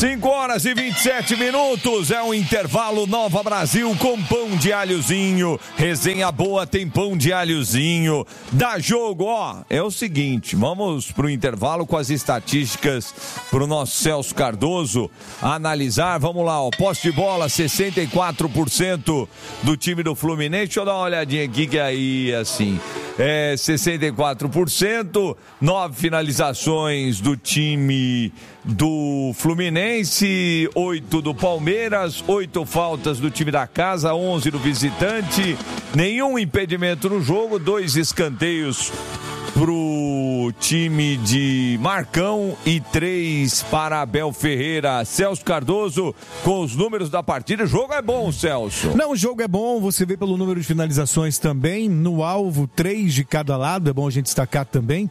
5 horas e 27 minutos, é um intervalo Nova Brasil com pão de alhozinho, resenha boa tem pão de alhozinho, dá jogo, ó, é o seguinte, vamos pro intervalo com as estatísticas pro nosso Celso Cardoso analisar, vamos lá, ó, posse de bola 64% do time do Fluminense, deixa eu dar uma olhadinha aqui que aí, assim, 64%, 9 finalizações do time do Fluminense, 8 do Palmeiras, 8 faltas do time da casa, 11 do visitante, nenhum impedimento no jogo, 2 escanteios pro time de Marcão e 3 para Abel Ferreira. Celso Cardoso com os números da partida. O jogo é bom, Celso. Não, o jogo é bom, você vê pelo número de finalizações também. No alvo, 3 de cada lado, é bom a gente destacar também.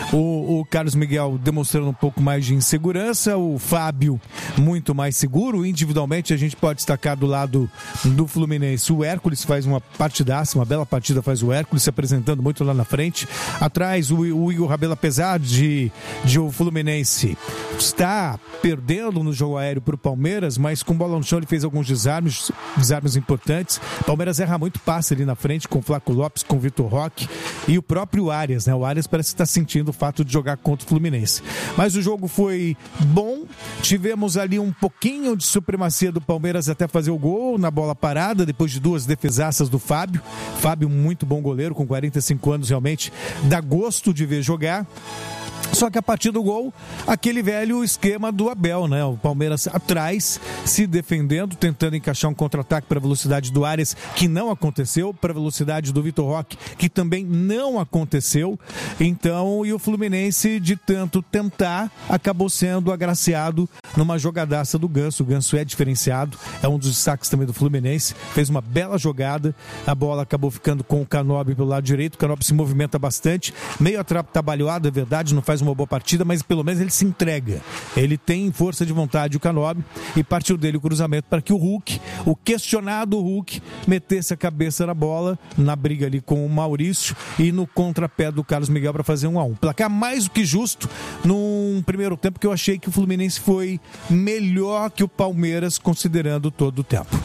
O Carlos Miguel demonstrando um pouco mais de insegurança, o Fábio muito mais seguro. Individualmente, a gente pode destacar do lado do Fluminense. O Hércules faz uma partidaça, uma bela partida faz o Hércules, se apresentando muito lá na frente. Atrás, o Igor Rabelo, apesar de o Fluminense está perdendo no jogo aéreo para o Palmeiras, mas com bola no chão ele fez alguns desarmes importantes. Palmeiras erra muito passe ali na frente com o Flaco Lopes, com o Vitor Roque e o próprio Arias, né? O Arias parece estar sentindo o fato de jogar contra o Fluminense. Mas o jogo foi bom, tivemos ali um pouquinho de supremacia do Palmeiras até fazer o gol na bola parada, depois de 2 defesaças do Fábio. Fábio, muito bom goleiro, com 45 anos, realmente dá gosto de ver jogar. Só que a partir do gol, aquele velho esquema do Abel, né? O Palmeiras atrás, se defendendo, tentando encaixar um contra-ataque para a velocidade do Arias, que não aconteceu, para a velocidade do Vitor Roque, que também não aconteceu. Então, e o Fluminense, de tanto tentar, acabou sendo agraciado numa jogadaça do Ganso. O Ganso é diferenciado, é um dos destaques também do Fluminense, fez uma bela jogada, a bola acabou ficando com o Canóbio pelo lado direito, o Canóbio se movimenta bastante, meio atrapalhado, é verdade, não faz uma boa partida, mas pelo menos ele se entrega. Ele tem força de vontade, o Canóbio, e partiu dele o cruzamento para que o Hulk, o questionado Hulk, metesse a cabeça na bola, na briga ali com o Maurício e no contrapé do Carlos Miguel para fazer 1-1. Placar mais do que justo num primeiro tempo que eu achei que o Fluminense foi melhor que o Palmeiras, considerando todo o tempo.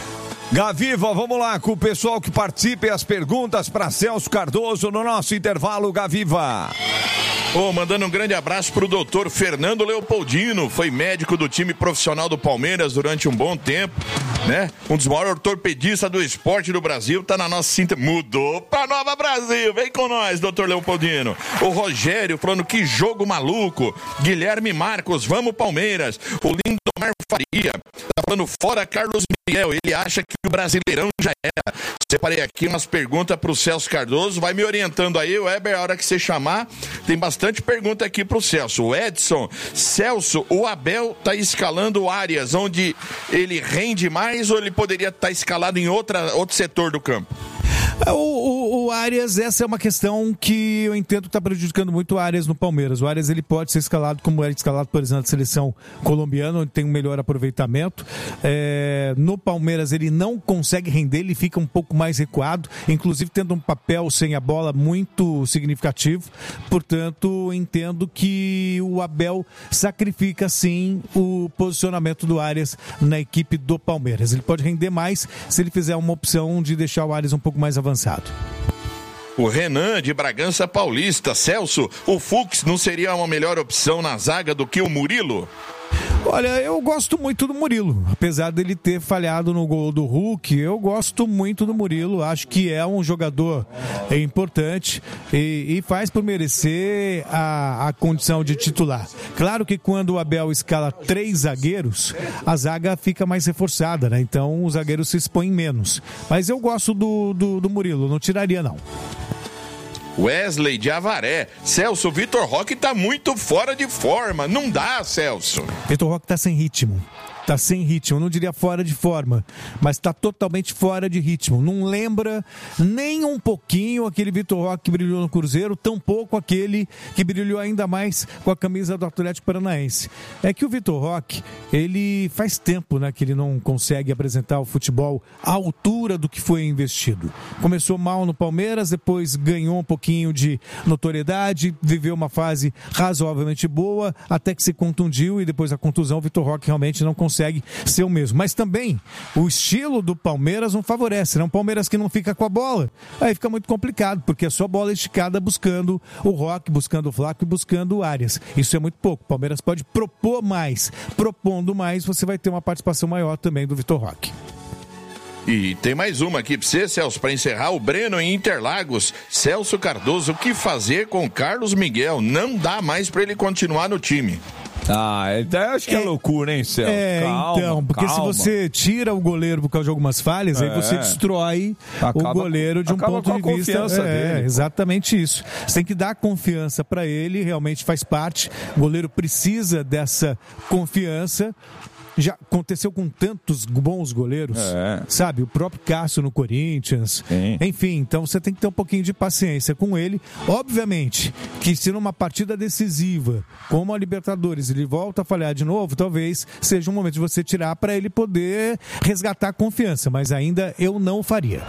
Gaviva, vamos lá com o pessoal que participa e as perguntas para Celso Cardoso no nosso intervalo, Gaviva. Mandando um grande abraço pro doutor Fernando Leopoldino, foi médico do time profissional do Palmeiras durante um bom tempo, né? Um dos maiores ortopedistas do esporte do Brasil, tá na nossa cinta, mudou pra Nova Brasil, vem com nós, doutor Leopoldino. O Rogério falando que jogo maluco, Guilherme Marcos, vamos Palmeiras. O Lindomar Faria tá falando fora Carlos Miguel, ele acha que o Brasileirão já era. Separei aqui umas perguntas pro Celso Cardoso, vai me orientando aí, Weber, a hora que você chamar, tem bastante pergunta aqui pro Celso. O Edson, Celso, o Abel tá escalando o Arias, onde ele rende mais ou ele poderia estar escalado em outro setor do campo? O Arias, essa é uma questão que eu entendo que está prejudicando muito o Arias no Palmeiras. O Arias, ele pode ser escalado como era escalado, por exemplo, na seleção colombiana, onde tem um melhor aproveitamento. No Palmeiras, ele não consegue render, ele fica um pouco mais recuado, inclusive tendo um papel sem a bola muito significativo. Portanto, entendo que o Abel sacrifica, sim, o posicionamento do Arias na equipe do Palmeiras. Ele pode render mais se ele fizer uma opção de deixar o Arias um pouco mais avançado. O Renan de Bragança Paulista, Celso, o Fux não seria uma melhor opção na zaga do que o Murilo? Olha, eu gosto muito do Murilo, apesar dele ter falhado no gol do Hulk, eu gosto muito do Murilo, acho que é um jogador importante e faz por merecer a condição de titular. Claro que quando o Abel escala 3 zagueiros, a zaga fica mais reforçada, né? Então os zagueiros se expõem menos, mas eu gosto do Murilo, não tiraria não. Wesley de Avaré, Celso, o Vitor Roque tá muito fora de forma, não dá, Celso. Vitor Roque tá sem ritmo. tá sem ritmo, eu não diria fora de forma, mas tá totalmente fora de ritmo. Não lembra nem um pouquinho aquele Vitor Roque que brilhou no Cruzeiro, tampouco aquele que brilhou ainda mais com a camisa do Atlético Paranaense. É que o Vitor Roque, ele faz tempo, né, que ele não consegue apresentar o futebol à altura do que foi investido. Começou mal no Palmeiras, depois ganhou um pouquinho de notoriedade, viveu uma fase razoavelmente boa, até que se contundiu e depois da contusão o Vitor Roque realmente não consegue ser o mesmo. Mas também o estilo do Palmeiras não favorece, né? Um Palmeiras que não fica com a bola, aí fica muito complicado, porque é só bola esticada buscando o Roque, buscando o Flaco e buscando o Arias. Isso é muito pouco. O Palmeiras pode propor mais. Propondo mais, você vai ter uma participação maior também do Vitor Roque. E tem mais uma aqui pra você, Celso, para encerrar. O Breno em Interlagos. Celso Cardoso, o que fazer com Carlos Miguel? Não dá mais para ele continuar no time. Acho que é loucura, hein, Celso? Calma, então, porque se você tira o goleiro por causa de algumas falhas, aí você destrói o goleiro de um ponto de vista. Dele, exatamente isso. Você tem que dar confiança para ele, realmente faz parte. O goleiro precisa dessa confiança. Já aconteceu com tantos bons goleiros, sabe? O próprio Cássio no Corinthians. Sim. Enfim, então você tem que ter um pouquinho de paciência com ele. Obviamente que se numa partida decisiva, como a Libertadores, ele volta a falhar de novo, talvez seja um momento de você tirar para ele poder resgatar a confiança. Mas ainda eu não faria.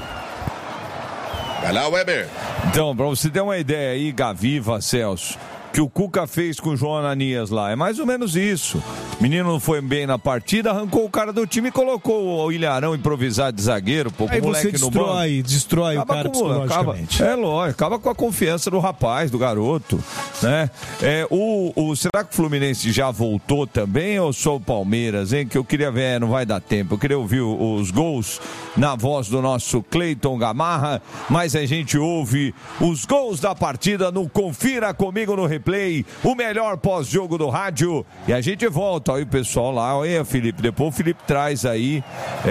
Vai lá, Weber. Então, para você ter uma ideia aí, Gaviva, Celso, que o Cuca fez com o João Ananias lá. É mais ou menos isso. O menino não foi bem na partida, arrancou o cara do time e colocou o Ilharão improvisado de zagueiro, pô, com o moleque no banco. Destrói o cara psicologicamente. Acaba com a confiança do rapaz, do garoto, né? Será que o Fluminense já voltou também ou só o Palmeiras, hein? Que eu queria ver, não vai dar tempo. Eu queria ouvir os gols na voz do nosso Cleiton Gamarra, mas a gente ouve os gols da partida no Confira Comigo no Replay, o melhor pós-jogo do rádio, e a gente volta. Olha o pessoal lá, olha, Felipe, depois o Felipe traz aí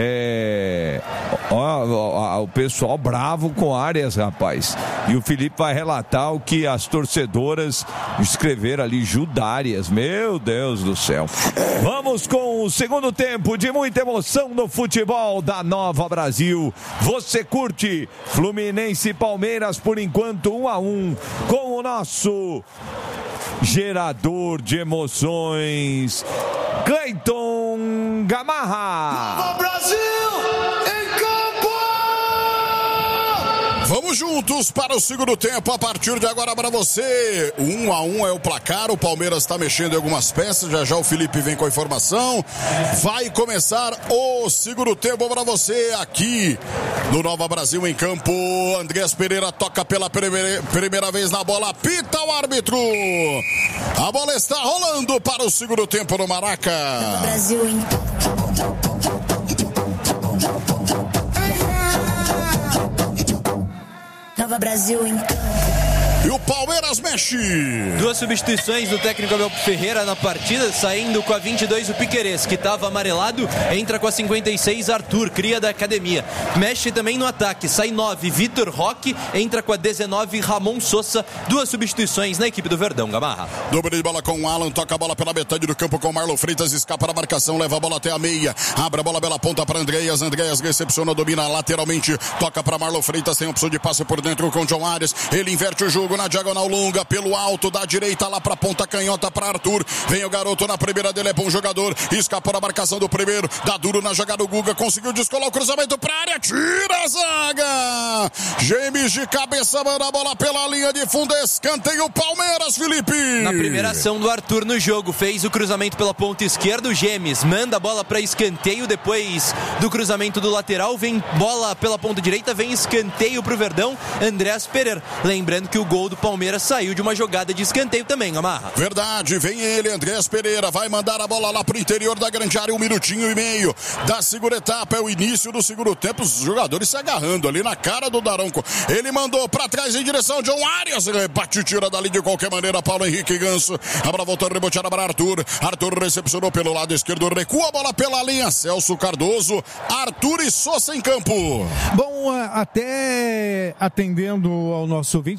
o pessoal bravo com Arias, rapaz, e o Felipe vai relatar o que as torcedoras escreveram ali, Judárias, meu Deus do céu. Vamos com o segundo tempo de muita emoção no futebol da Nova Brasil. Você curte Fluminense e Palmeiras por enquanto 1-1 com o nosso gerador de emoções, Cleiton Gamarra. Nova Brasil em campo! Vamos juntos para o segundo tempo, a partir de agora para você. 1-1 é o placar, o Palmeiras está mexendo em algumas peças, já o Felipe vem com a informação. Vai começar o segundo tempo para você aqui no Nova Brasil em campo. Andrés Pereira toca pela primeira vez na bola, apita o árbitro. A bola está rolando para o segundo tempo no Maraca. Nova Brasil em Nova Brasil em E o Palmeiras mexe. Duas substituições do técnico Abel Ferreira na partida, saindo com a 22 o Piquerez, que estava amarelado, entra com a 56 Arthur, cria da academia. Mexe também no ataque, sai 9 Vitor Roque, entra com a 19 Ramon Sosa. Duas substituições na equipe do Verdão, Gamarra. Dobra de bola com o Alan, toca a bola pela metade do campo com o Marlon Freitas, escapa da marcação, leva a bola até a meia, abre a bola pela ponta para Andréas recepciona, domina lateralmente, toca para Marlon Freitas, tem opção de passe por dentro com o John Arias, ele inverte o jogo na diagonal longa, pelo alto, da direita lá pra ponta canhota para Arthur, vem o garoto na primeira dele, é bom jogador, escapou da marcação do primeiro, dá duro na jogada, o Guga conseguiu descolar o cruzamento pra área, tira a zaga, James de cabeça, manda a bola pela linha de fundo, escanteio o Palmeiras, Felipe. Na primeira ação do Arthur no jogo, fez o cruzamento pela ponta esquerda, o James manda a bola pra escanteio, depois do cruzamento do lateral, vem bola pela ponta direita, vem escanteio pro Verdão, Andrés Pereira, lembrando que o gol do Palmeiras saiu de uma jogada de escanteio também, Gamarra. Verdade, vem ele, Andrés Pereira, vai mandar a bola lá pro interior da grande área, 1 minutinho e meio da segunda etapa, é o início do segundo tempo, os jogadores se agarrando ali na cara do Daronco, ele mandou pra trás em direção ao John Arias, bate e tira dali de qualquer maneira, Paulo Henrique Ganso, a bola voltou a rebotear para Arthur recepcionou pelo lado esquerdo, recua a bola pela linha, Celso Cardoso, Arthur e Sosa em campo. Bom, até atendendo ao nosso ouvinte, tá perguntando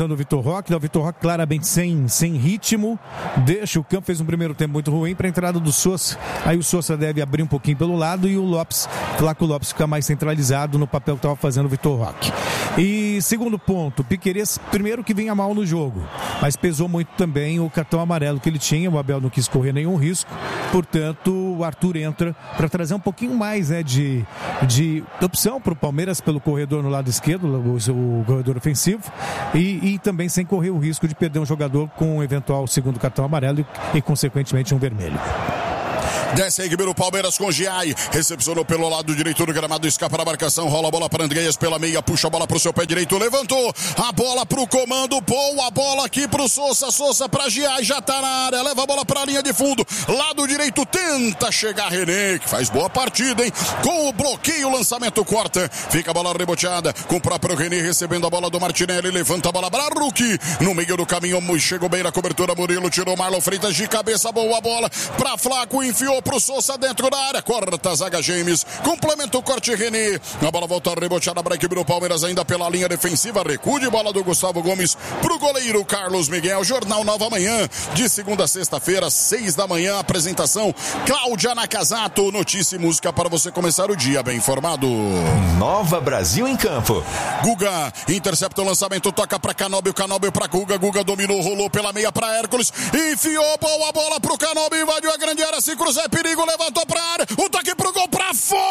o Vitor Roque. O Vitor Roque claramente sem ritmo, deixa o campo, fez um primeiro tempo muito ruim para a entrada do Sousa. Aí o Sousa deve abrir um pouquinho pelo lado e o Lopes, Flaco Lopes, fica mais centralizado no papel que estava fazendo o Vitor Roque. E segundo ponto, Piquerez, primeiro que vinha mal no jogo, mas pesou muito também o cartão amarelo que ele tinha. O Abel não quis correr nenhum risco, portanto o Arthur entra para trazer um pouquinho mais, né, de opção para o Palmeiras pelo corredor no lado esquerdo, o corredor ofensivo, e também sem correr o risco de perder um jogador com um eventual segundo cartão amarelo e consequentemente um vermelho. Desce a equipe do Palmeiras com Giai. Recepcionou pelo lado direito do gramado, escapa na marcação, rola a bola para Andreas pela meia, puxa a bola pro seu pé direito, levantou a bola pro comando, boa a bola aqui pro Sousa, Sousa pra Giai, já tá na área, leva a bola pra linha de fundo, lado direito, tenta chegar René, que faz boa partida, hein? Com o bloqueio, o lançamento corta, fica a bola reboteada, com o próprio René recebendo a bola do Martinelli, levanta a bola para Ruki, no meio do caminho, chegou bem na cobertura, Murilo tirou Marlon Freitas de cabeça, boa bola pra Flaco, enfiou pro Sousa dentro da área, corta a zaga James, complementa o corte René, a bola volta reboteada para a equipe do Palmeiras ainda pela linha defensiva, recuo de bola do Gustavo Gomes pro goleiro Carlos Miguel. Jornal Nova Manhã, de segunda a sexta-feira, 6 da manhã, apresentação Cláudia Nakazato, notícia e música para você começar o dia bem informado. Nova Brasil em campo. Guga intercepta o lançamento, toca para Canóbio, Canóbio para Guga, Guga dominou, rolou pela meia para Hércules, enfiou boa bola pro Canóbio, invadiu a grande área, se cruzar, perigo, levantou pra área, o toque pro gol pra fora!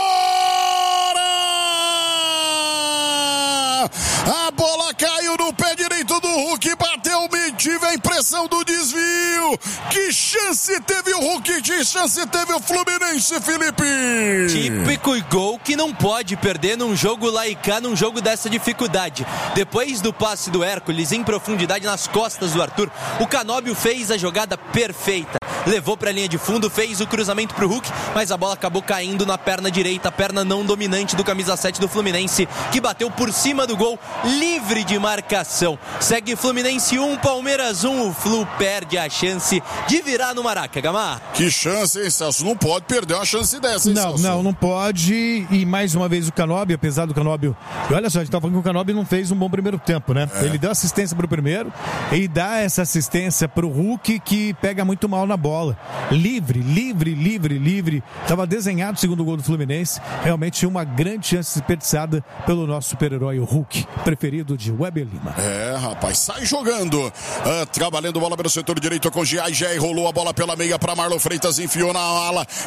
A bola caiu no pé direito do Hulk, bateu, tive a impressão do desvio. Que chance teve o Hulk, que chance teve o Fluminense, Felipe? Típico gol que não pode perder num jogo lá e cá, num jogo dessa dificuldade. Depois do passe do Hércules em profundidade nas costas do Arthur, o Canóbio fez a jogada perfeita. Levou para a linha de fundo, fez o cruzamento pro Hulk, mas a bola acabou caindo na perna direita, a perna não dominante do camisa 7 do Fluminense, que bateu por cima do gol, livre de marcação. Segue Fluminense 1, Palmeiras 1, o Flu perde a chance de virar no Maraca, Gamar. Que chance, hein, Celso? Não pode perder uma chance dessa, hein, Celso? Não pode. E mais uma vez o Canóbio, apesar do Canóbio... Olha só, a gente tá falando que o Canóbio não fez um bom primeiro tempo, né? Ele deu assistência pro primeiro e dá essa assistência pro Hulk, que pega muito mal na bola. Livre. Estava desenhado o segundo gol do Fluminense. Realmente uma grande chance desperdiçada pelo nosso super-herói, o Hulk, preferido de Weber Lima. Rapaz, sai jogando. Trabalhando bola pelo setor direito com Giai. Rolou a bola pela meia para Marlon Freitas, enfiou na ala.